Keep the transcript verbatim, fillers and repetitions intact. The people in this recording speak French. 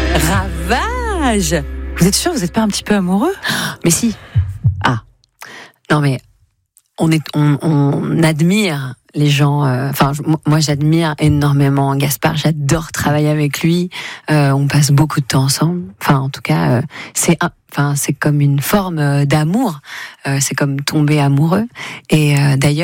Ravage. Vous êtes sûr, vous n'êtes pas un petit peu amoureux ? Mais si. Ah. Non mais, on, est, on, on admire les gens, enfin euh, moi j'admire énormément Gaspard, j'adore travailler avec lui, euh, on passe beaucoup de temps ensemble, enfin en tout cas euh, c'est enfin c'est comme une forme d'amour, euh, c'est comme tomber amoureux et euh, d'ailleurs